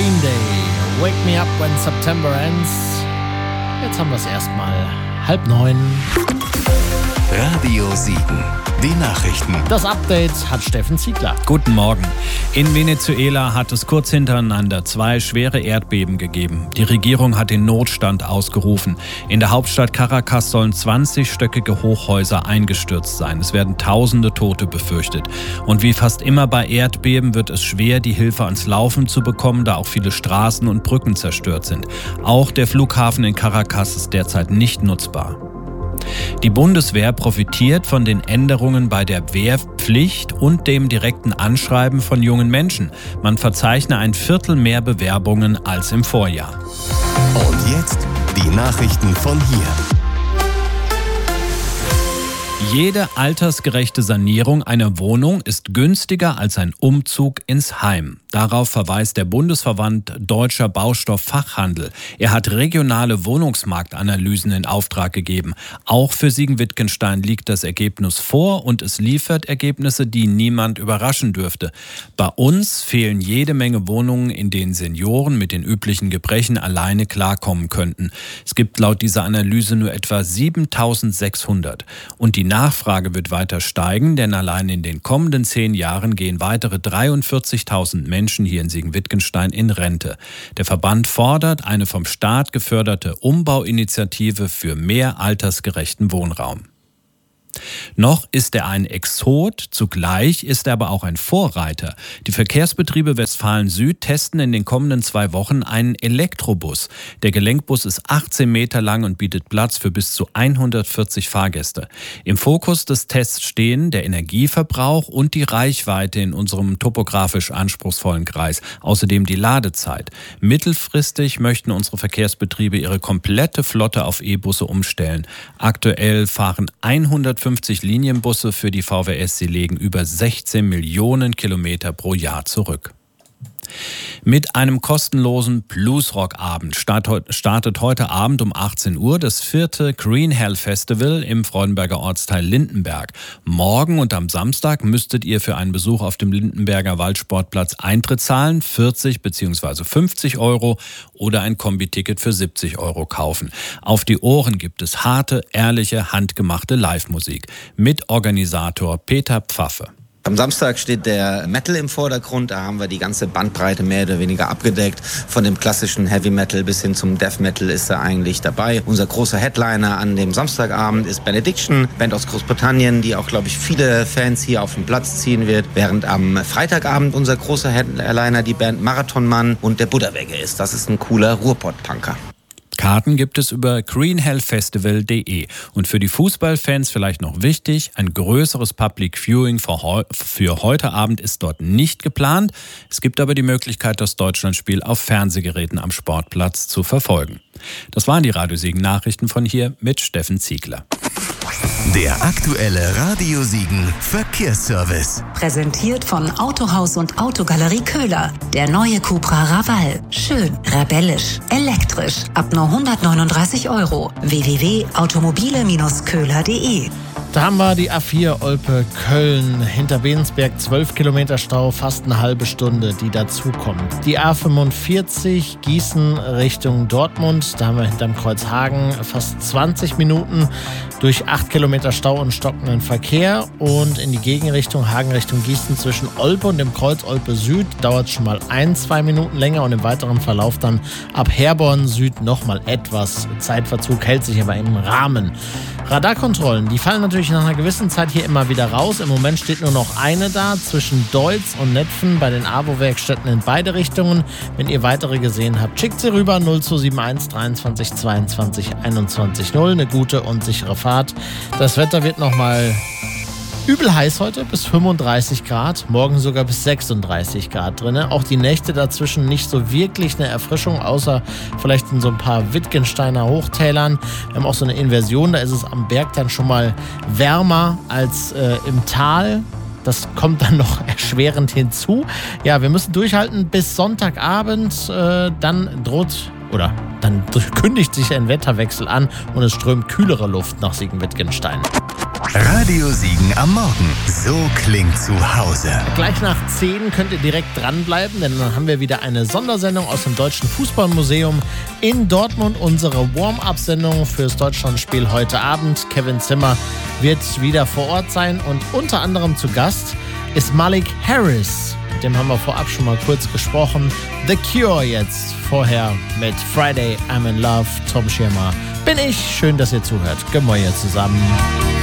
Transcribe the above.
Green Day, Wake Me Up When September Ends. Jetzt haben wir es erstmal 8:30. Radio Siegen, die Nachrichten. Das Update hat Steffen Ziegler. Guten Morgen. In Venezuela hat es kurz hintereinander 2 schwere Erdbeben gegeben. Die Regierung hat den Notstand ausgerufen. In der Hauptstadt Caracas sollen 20-stöckige Hochhäuser eingestürzt sein. Es werden tausende Tote befürchtet. Und wie fast immer bei Erdbeben wird es schwer, die Hilfe ans Laufen zu bekommen, da auch viele Straßen und Brücken zerstört sind. Auch der Flughafen in Caracas ist derzeit nicht nutzbar. Die Bundeswehr profitiert von den Änderungen bei der Wehrpflicht und dem direkten Anschreiben von jungen Menschen. Man verzeichne 1/4 mehr Bewerbungen als im Vorjahr. Und jetzt die Nachrichten von hier. Jede altersgerechte Sanierung einer Wohnung ist günstiger als ein Umzug ins Heim. Darauf verweist der Bundesverband Deutscher Baustofffachhandel. Er hat regionale Wohnungsmarktanalysen in Auftrag gegeben. Auch für Siegen-Wittgenstein liegt das Ergebnis vor und es liefert Ergebnisse, die niemand überraschen dürfte. Bei uns fehlen jede Menge Wohnungen, in denen Senioren mit den üblichen Gebrechen alleine klarkommen könnten. Es gibt laut dieser Analyse nur etwa 7.600. Und die Nachfrage wird weiter steigen, denn allein in den kommenden 10 Jahren gehen weitere 43.000 Menschen hier in Siegen-Wittgenstein in Rente. Der Verband fordert eine vom Staat geförderte Umbauinitiative für mehr altersgerechten Wohnraum. Noch ist er ein Exot, zugleich ist er aber auch ein Vorreiter. Die Verkehrsbetriebe Westfalen-Süd testen in den kommenden 2 Wochen einen Elektrobus. Der Gelenkbus ist 18 Meter lang und bietet Platz für bis zu 140 Fahrgäste. Im Fokus des Tests stehen der Energieverbrauch und die Reichweite in unserem topografisch anspruchsvollen Kreis. Außerdem die Ladezeit. Mittelfristig möchten unsere Verkehrsbetriebe ihre komplette Flotte auf E-Busse umstellen. Aktuell fahren 150 Linienbusse für die VWS. Sie legen über 16 Millionen Kilometer pro Jahr zurück. Mit einem kostenlosen Bluesrock-Abend startet heute Abend um 18 Uhr das 4. Green Hell Festival im Freudenberger Ortsteil Lindenberg. Morgen und am Samstag müsstet ihr für einen Besuch auf dem Lindenberger Waldsportplatz Eintritt zahlen, 40 bzw. 50 Euro oder ein Kombiticket für 70 Euro kaufen. Auf die Ohren gibt es harte, ehrliche, handgemachte Live-Musik. Mitorganisator Peter Pfaffe. Am Samstag steht der Metal im Vordergrund, da haben wir die ganze Bandbreite mehr oder weniger abgedeckt. Von dem klassischen Heavy Metal bis hin zum Death Metal ist er eigentlich dabei. Unser großer Headliner an dem Samstagabend ist Benediction, Band aus Großbritannien, die auch, glaube ich, viele Fans hier auf den Platz ziehen wird. Während am Freitagabend unser großer Headliner die Band Marathonmann und der Buddha-Wegge ist. Das ist ein cooler Ruhrpott-Punker. Karten gibt es über greenhellfestival.de. Und für die Fußballfans vielleicht noch wichtig, ein größeres Public Viewing für heute Abend ist dort nicht geplant. Es gibt aber die Möglichkeit, das Deutschlandspiel auf Fernsehgeräten am Sportplatz zu verfolgen. Das waren die Radio Siegen Nachrichten von hier mit Steffen Ziegler. Der aktuelle Radio Siegen Verkehrsservice. Präsentiert von Autohaus und Autogalerie Köhler. Der neue Cupra Raval. Schön, rebellisch, elektrisch. Ab nur 139 Euro. www.automobile-köhler.de. Da haben wir die A4 Olpe-Köln, hinter Bensberg 12 Kilometer Stau, fast eine halbe Stunde, die dazukommt. Die A45 Gießen Richtung Dortmund, da haben wir hinterm Kreuz Hagen fast 20 Minuten durch 8 Kilometer Stau und stockenden Verkehr. Und in die Gegenrichtung Hagen Richtung Gießen zwischen Olpe und dem Kreuz Olpe Süd dauert es schon mal 1-2 Minuten länger und im weiteren Verlauf dann ab Herborn Süd nochmal etwas Zeitverzug, hält sich aber im Rahmen. Radarkontrollen, die fallen natürlich nach einer gewissen Zeit hier immer wieder raus. Im Moment steht nur noch eine da zwischen Deutz und Netphen bei den AWO-Werkstätten in beide Richtungen. Wenn ihr weitere gesehen habt, schickt sie rüber 0271 23 22 21 0. Eine gute und sichere Fahrt. Das Wetter wird nochmal übel heiß heute, bis 35 Grad, morgen sogar bis 36 Grad drin. Auch die Nächte dazwischen nicht so wirklich eine Erfrischung, außer vielleicht in so ein paar Wittgensteiner Hochtälern. Wir haben auch so eine Inversion, da ist es am Berg dann schon mal wärmer als im Tal. Das kommt dann noch erschwerend hinzu. Ja, wir müssen durchhalten bis Sonntagabend, dann kündigt sich ein Wetterwechsel an und es strömt kühlere Luft nach Siegen-Wittgenstein. Radio Siegen am Morgen. So klingt zu Hause. Gleich nach 10 könnt ihr direkt dranbleiben, denn dann haben wir wieder eine Sondersendung aus dem Deutschen Fußballmuseum in Dortmund. Unsere Warm-Up-Sendung fürs Deutschlandspiel heute Abend. Kevin Zimmer wird wieder vor Ort sein und unter anderem zu Gast ist Malik Harris. Mit dem haben wir vorab schon mal kurz gesprochen. The Cure jetzt. Vorher mit Friday, I'm in Love, Tom Schirmer. Bin ich. Schön, dass ihr zuhört. Gemäuer zusammen.